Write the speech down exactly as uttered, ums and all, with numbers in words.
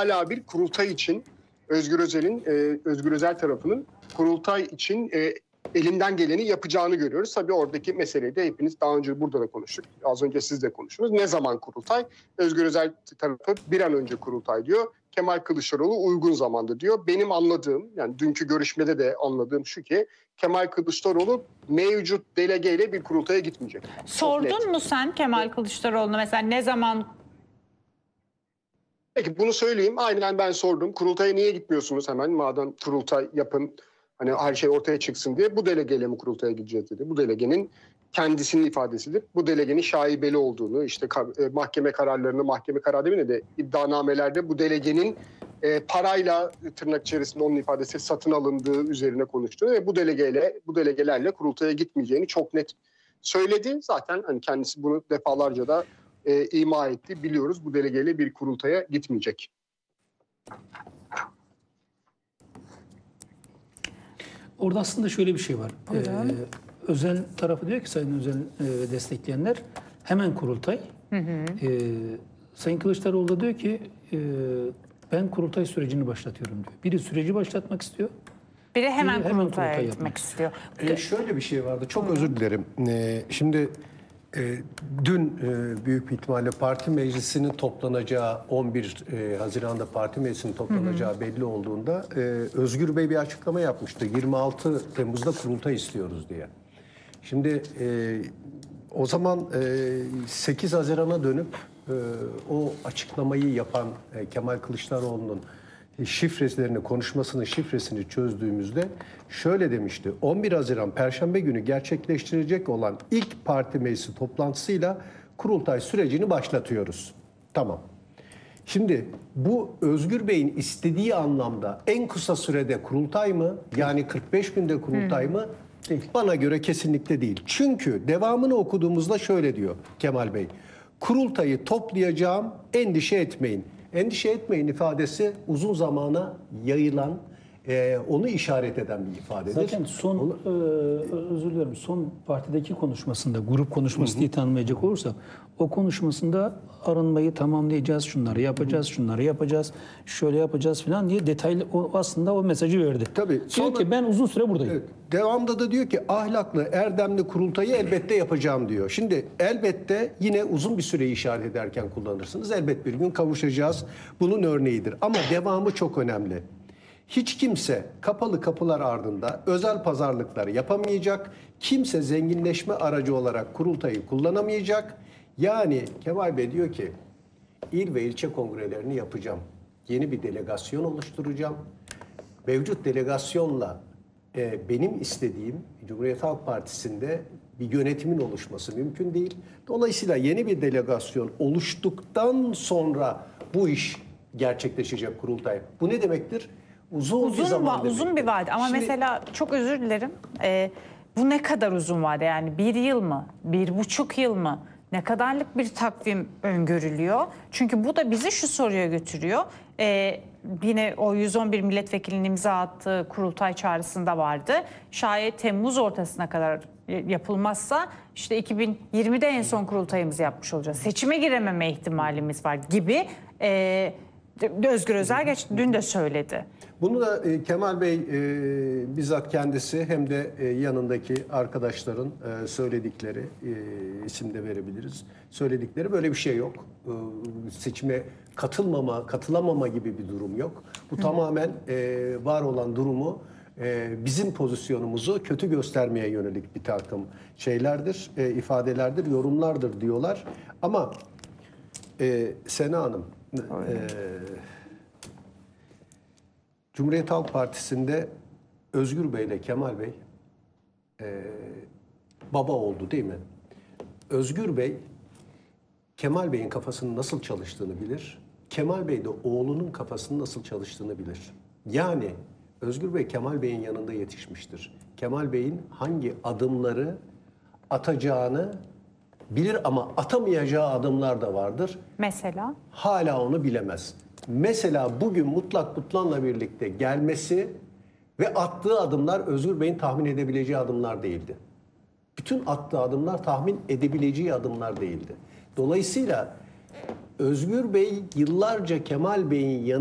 hala bir kurultay için Özgür Özel'in, e, Özgür Özel tarafının kurultay için e, elinden geleni yapacağını görüyoruz. Tabii oradaki meseleyi de hepiniz daha önce burada da konuştuk. Az önce siz de konuştunuz. Ne zaman kurultay? Özgür Özel tarafı bir an önce kurultay diyor. Kemal Kılıçdaroğlu uygun zamanda diyor. Benim anladığım, yani dünkü görüşmede de anladığım şu ki Kemal Kılıçdaroğlu mevcut delegeyle bir kurultaya gitmeyecek. Sordun mu sen Kemal Kılıçdaroğlu'na mesela ne zaman? Peki bunu söyleyeyim. Aynen ben sordum. Kurultaya niye gitmiyorsunuz hemen? Madem kurultay yapın, hani her şey ortaya çıksın diye. Bu delegeyle mi kurultaya gideceğiz dedi. Bu delegenin kendisinin ifadesidir. Bu delegenin şaibeli olduğunu, işte mahkeme kararlarını, mahkeme kararı demeyeyim de iddianamelerde bu delegenin e, parayla, tırnak içerisinde onun ifadesi, satın alındığı üzerine konuştuğunu ve bu delegeyle, bu delegelerle kurultaya gitmeyeceğini çok net söyledi. Zaten hani kendisi bunu defalarca da e, ima etti. Biliyoruz, bu delegeyle bir kurultaya gitmeyecek. Orada aslında şöyle bir şey var. Ee, Özel tarafı diyor ki Sayın Özel e, destekleyenler hemen kurultay. Hı hı. E, Sayın Kılıçdaroğlu da diyor ki e, ben kurultay sürecini başlatıyorum diyor. Biri süreci başlatmak istiyor. Biri hemen, biri hemen kurultaya kurultay gitmek istiyor. E, şöyle bir şey vardı. Çok özür dilerim. E, şimdi e, dün e, büyük bir ihtimalle parti meclisinin toplanacağı on bir e, Haziran'da parti meclisinin toplanacağı hı hı. belli olduğunda e, Özgür Bey bir açıklama yapmıştı. yirmi altı Temmuz'da kurultay istiyoruz diye. Şimdi e, o zaman e, sekiz Haziran'a dönüp e, o açıklamayı yapan e, Kemal Kılıçdaroğlu'nun şifrelerini, konuşmasının şifresini çözdüğümüzde şöyle demişti. on bir Haziran Perşembe günü gerçekleştirecek olan ilk parti meclisi toplantısıyla kurultay sürecini başlatıyoruz. Tamam. Şimdi bu Özgür Bey'in istediği anlamda en kısa sürede kurultay mı? Yani kırk beş günde kurultay mı? Değil. Bana göre kesinlikle değil. Çünkü devamını okuduğumuzda şöyle diyor Kemal Bey. Kurultayı toplayacağım, endişe etmeyin. Endişe etmeyin ifadesi uzun zamana yayılan, e, onu işaret eden bir ifadedir. Zaten son, onu... e, özür dilerim, son partideki konuşmasında, grup konuşması hı hı. diye tanımlayacak olursak, o konuşmasında arınmayı tamamlayacağız, şunları yapacağız, hı hı. şunları yapacağız, şöyle yapacağız falan diye detaylı, o, aslında o mesajı verdi. Tabii. Sonra, diyor ki ben uzun süre buradayım. Evet, devamda da diyor ki ahlaklı, erdemli kurultayı elbette yapacağım diyor. Şimdi elbette yine uzun bir süreyi işaret ederken kullanırsınız. Elbet bir gün kavuşacağız. Bunun örneğidir. Ama devamı çok önemli. Hiç kimse kapalı kapılar ardında özel pazarlıklar yapamayacak. Kimse zenginleşme aracı olarak kurultayı kullanamayacak. Yani Kemal Bey diyor ki il ve ilçe kongrelerini yapacağım. Yeni bir delegasyon oluşturacağım. Mevcut delegasyonla e, benim istediğim Cumhuriyet Halk Partisi'nde bir yönetimin oluşması mümkün değil. Dolayısıyla yeni bir delegasyon oluştuktan sonra bu iş gerçekleşecek kurultay. Bu ne demektir? Uzun, uzun bir zaman va- uzun bir vade ama Şimdi, mesela çok özür dilerim. Ee, bu ne kadar uzun vade, yani bir yıl mı, bir buçuk yıl mı? Ne kadarlık bir takvim öngörülüyor? Çünkü bu da bizi şu soruya götürüyor. Ee, yine o yüz on bir milletvekilinin imza attığı kurultay çağrısında vardı. Şayet Temmuz ortasına kadar yapılmazsa işte iki bin yirmide en son kurultayımızı yapmış olacağız. Seçime girememe ihtimalimiz var gibi. Ee, Özgür Özel geç, dün de söyledi. Bunu da e, Kemal Bey e, bizzat kendisi hem de e, yanındaki arkadaşların e, söyledikleri, e, isim de verebiliriz, söyledikleri böyle bir şey yok. E, seçime katılmama, katılamama gibi bir durum yok. Bu Hı. tamamen e, var olan durumu e, bizim pozisyonumuzu kötü göstermeye yönelik bir takım şeylerdir, e, ifadelerdir, yorumlardır diyorlar. Ama e, Sena Hanım... E, Cumhuriyet Halk Partisi'nde Özgür Bey ile Kemal Bey e, baba oldu değil mi? Özgür Bey Kemal Bey'in kafasının nasıl çalıştığını bilir. Kemal Bey de oğlunun kafasının nasıl çalıştığını bilir. Yani Özgür Bey Kemal Bey'in yanında yetişmiştir. Kemal Bey'in hangi adımları atacağını bilir ama atamayacağı adımlar da vardır. Mesela? Hala onu bilemez. Mesela bugün Mutlak Kutlan'la birlikte gelmesi ve attığı adımlar Özgür Bey'in tahmin edebileceği adımlar değildi. Bütün attığı adımlar tahmin edebileceği adımlar değildi. Dolayısıyla Özgür Bey yıllarca Kemal Bey'in yanında